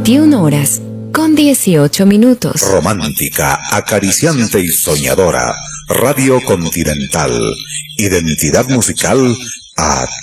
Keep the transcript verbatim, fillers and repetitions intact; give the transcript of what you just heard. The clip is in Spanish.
veintiuna horas con dieciocho minutos. Romántica, acariciante y soñadora. Radio Continental. Identidad musical a